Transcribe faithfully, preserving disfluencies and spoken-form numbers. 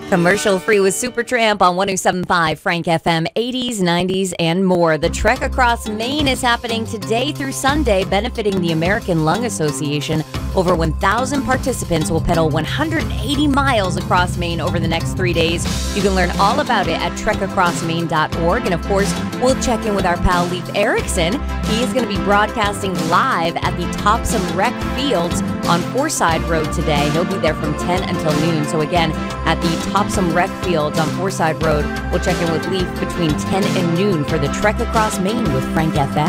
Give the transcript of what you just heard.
Commercial free with Supertramp on one oh seven point five Frank F M, eighties, nineties, and more. The Trek Across Maine is happening today through Sunday, benefiting the American Lung Association. Over one thousand participants will pedal one hundred eighty miles across Maine over the next three days. You can learn all about it at trek across maine dot org. And of course, we'll check in with our pal Leif Erikson. He is going to be broadcasting live at the Topsom Rec Fields on Foreside Road today. He'll be there from ten until noon. So again, at the Topsom Rec Fields on Foreside Road, we'll check in with Leif between ten and noon for the Trek Across Maine with Frank F M.